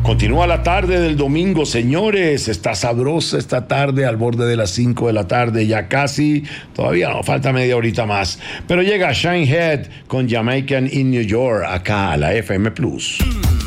Continúa la tarde del domingo, señores. Está sabrosa esta tarde, al borde de las 5 de la tarde, ya casi. Todavía no, falta media horita más. Pero llega Shinehead con Jamaican in New York, acá a la FM Plus.